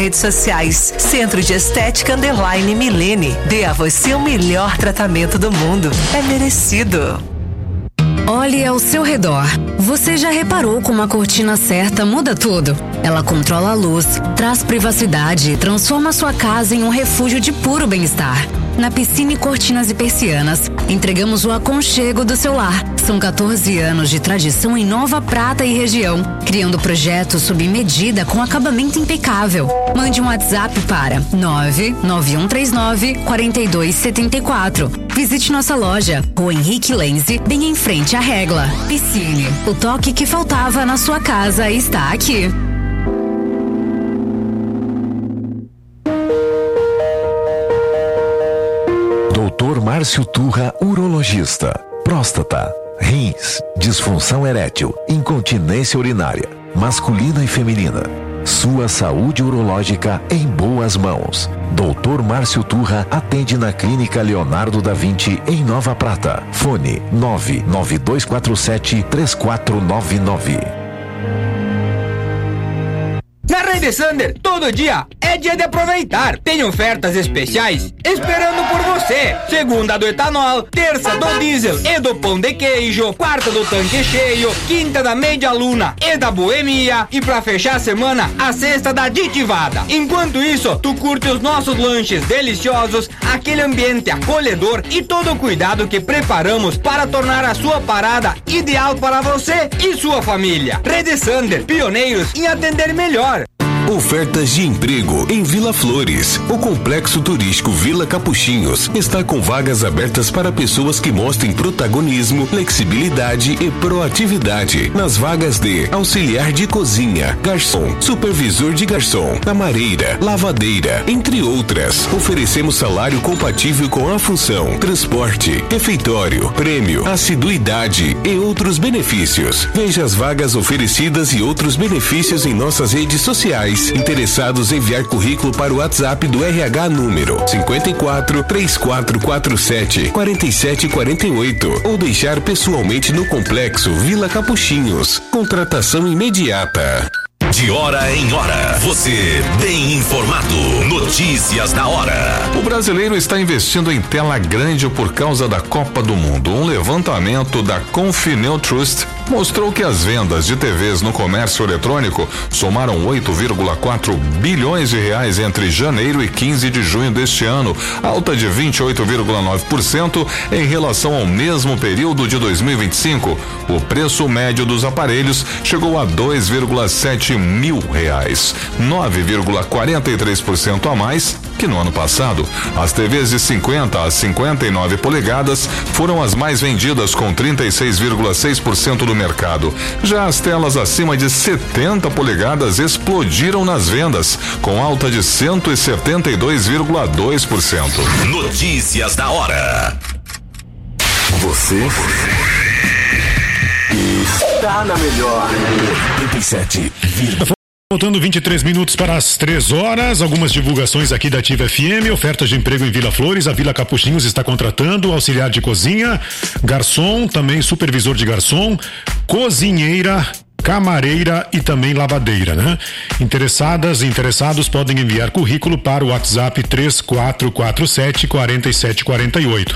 redes sociais. Centro de Estética _ Milene. Dê a você o melhor tratamento do mundo. É merecido. Olhe ao seu redor. Você já reparou como a cortina certa muda tudo? Ela controla a luz, traz privacidade e transforma sua casa em um refúgio de puro bem-estar. Na Piscine Cortinas e Persianas, entregamos o aconchego do seu lar. São 14 anos de tradição em Nova Prata e região, criando projetos sob medida com acabamento impecável. Mande um WhatsApp para 99139-4274. Visite nossa loja, Rua Henrique Lenze, bem em frente à Regla. Piscine, o toque que faltava na sua casa está aqui. Dr. Márcio Turra, urologista. Próstata, rins, disfunção erétil, incontinência urinária, masculina e feminina. Sua saúde urológica em boas mãos. Dr. Márcio Turra atende na Clínica Leonardo da Vinci, em Nova Prata. Fone 99247-3499. Na Rede Sander, todo dia é dia de aproveitar. Tem ofertas especiais esperando por você. Segunda do etanol, terça do diesel e do pão de queijo, quarta do tanque cheio, quinta da meia luna e da boemia, e pra fechar a semana, a sexta da aditivada. Enquanto isso, tu curte os nossos lanches deliciosos, aquele ambiente acolhedor e todo o cuidado que preparamos para tornar a sua parada ideal para você e sua família. Rede Sander, pioneiros em atender melhor. Ofertas de emprego em Vila Flores. O Complexo Turístico Vila Capuchinhos está com vagas abertas para pessoas que mostrem protagonismo, flexibilidade e proatividade. Nas vagas de auxiliar de cozinha, garçom, supervisor de garçom, camareira, lavadeira, entre outras. Oferecemos salário compatível com a função, transporte, refeitório, prêmio, assiduidade e outros benefícios. Veja as vagas oferecidas e outros benefícios em nossas redes sociais. Interessados em enviar currículo para o WhatsApp do RH número 54 3447 4748 ou deixar pessoalmente no Complexo Vila Capuchinhos. Contratação imediata. De hora em hora, você bem informado. Notícias da hora. O brasileiro está investindo em tela grande por causa da Copa do Mundo. Um levantamento da Confineo Trust mostrou que as vendas de TVs no comércio eletrônico somaram 8,4 bilhões de reais entre janeiro e 15 de junho deste ano, alta de 28,9% em relação ao mesmo período de 2025. O preço médio dos aparelhos chegou a 2,7 mil reais, 9,43% a mais que no ano passado. As TVs de 50 a 59 polegadas foram as mais vendidas, com 36,6% do mercado. Já as telas acima de 70 polegadas explodiram nas vendas, com alta de 172,2%. Notícias da hora. Você está na melhor 87. Faltando 23 minutos para as 3 horas, algumas divulgações aqui da Ativa FM, ofertas de emprego em Vila Flores. A Vila Capuchinhos está contratando auxiliar de cozinha, garçom, também supervisor de garçom, cozinheira, camareira e também lavadeira, né? Interessados podem enviar currículo para o WhatsApp 3447-4748.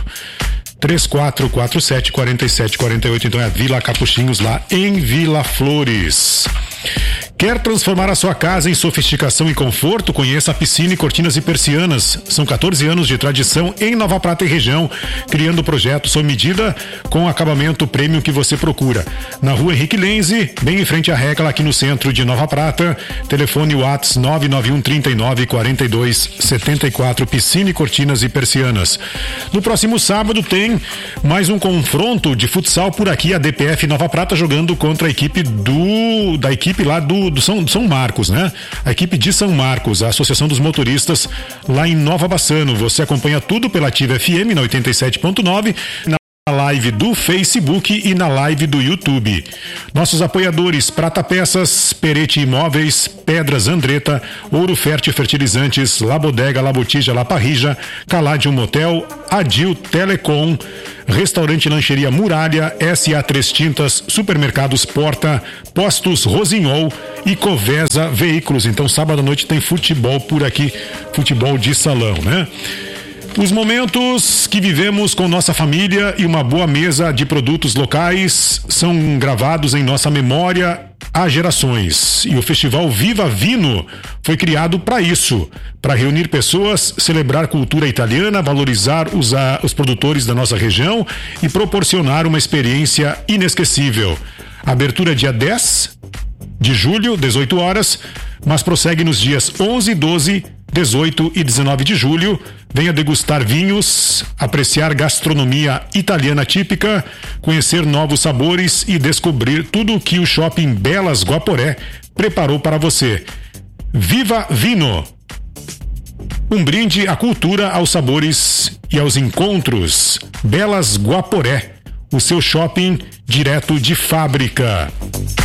3447-4748. Então é a Vila Capuchinhos, lá em Vila Flores. Quer transformar a sua casa em sofisticação e conforto? Conheça a Piscine Cortinas e Persianas. São 14 anos de tradição em Nova Prata e região, criando projetos sob medida com acabamento premium que você procura. Na Rua Henrique Lenze, bem em frente à Regla, aqui no centro de Nova Prata. Telefone WhatsApp 99139-4274. Piscine Cortinas e Persianas. No próximo sábado tem mais um confronto de futsal por aqui, a DPF Nova Prata jogando contra a equipe da equipe lá do São Marcos, né? A equipe de São Marcos, a Associação dos Motoristas lá em Nova Bassano. Você acompanha tudo pela Ativa FM na 87.9. na live do Facebook e na live do YouTube. Nossos apoiadores: Prata Peças, Perete Imóveis, Pedras Andretta, Ouro Fértil Fertilizantes, La Bodega, La Botija, La Parrija, Caladium Motel, Adil Telecom, Restaurante Lancheria Muralha, SA Três Tintas, Supermercados Porta, Postos Rosinhol e Covesa Veículos. Então, sábado à noite tem futebol por aqui, futebol de salão, né? Os momentos que vivemos com nossa família e uma boa mesa de produtos locais são gravados em nossa memória há gerações. E o Festival Viva Vino foi criado para isso, para reunir pessoas, celebrar cultura italiana, valorizar os produtores da nossa região e proporcionar uma experiência inesquecível. Abertura dia 10 de julho, 18 horas, mas prossegue nos dias 11, 12, 18 e 19 de julho. Venha degustar vinhos, apreciar gastronomia italiana típica, conhecer novos sabores e descobrir tudo o que o Shopping Belas Guaporé preparou para você. Viva Vino! Um brinde à cultura, aos sabores e aos encontros. Belas Guaporé, o seu shopping direto de fábrica.